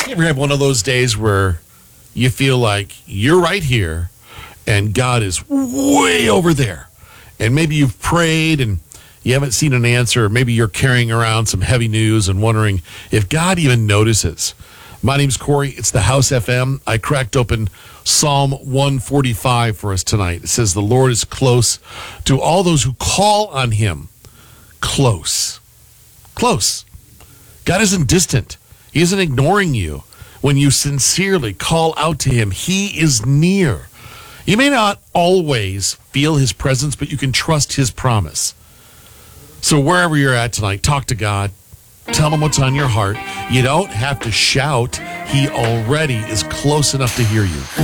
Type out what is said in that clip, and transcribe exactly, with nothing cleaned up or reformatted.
You ever have one of those days where you feel like you're right here and God is way over there? And maybe you've prayed and you haven't seen an answer. Maybe you're carrying around some heavy news and wondering if God even notices. My name's Corey. It's the House F M. I cracked open Psalm one forty-five for us tonight. It says, the Lord is close to all those who call on him. Close. Close. God isn't distant. He isn't ignoring you. When you sincerely call out to him, he is near. You may not always feel his presence, but you can trust his promise. So wherever you're at tonight, talk to God. Tell him what's on your heart. You don't have to shout. He already is close enough to hear you.